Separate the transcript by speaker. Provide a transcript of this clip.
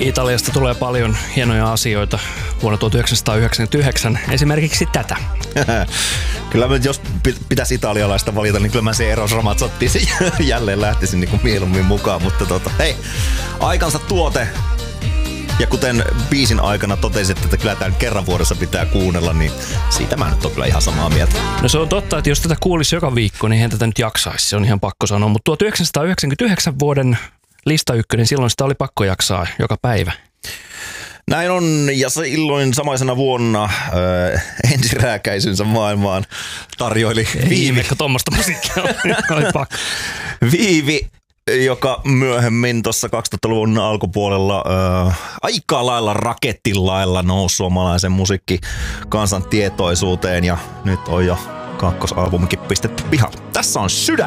Speaker 1: Italiasta tulee paljon hienoja asioita vuonna 1999, esimerkiksi tätä.
Speaker 2: Kyllä jos pitäisi italialaista valita, niin kyllä mä se Eros Ramazzotti jälleen lähtisin niin kuin mieluummin mukaan, mutta hei, aikansa tuote. Ja kuten biisin aikana totesit, että kyllä tämän kerran vuodessa pitää kuunnella, niin siitä mä nyt on kyllä ihan samaa mieltä.
Speaker 1: No se on totta, että jos tätä kuulisi joka viikko, niin eihän tätä nyt jaksaisi, se on ihan pakko sanoa. Mutta 1999 vuoden lista ykkönen, silloin sitä oli pakko jaksaa joka päivä.
Speaker 2: Näin on, ja silloin samaisena vuonna ensirääkäisynsä maailmaan tarjoili
Speaker 1: Viivi. Kun tuommoista musiikkia oli pakko.
Speaker 2: Viivi, joka myöhemmin tuossa 2000-luvun alkupuolella aika lailla rakettilailla nousi suomalaisen musiikkikansan tietoisuuteen, ja nyt on jo kakkosalbumikin pistetty pihalle. Tässä on Sydän.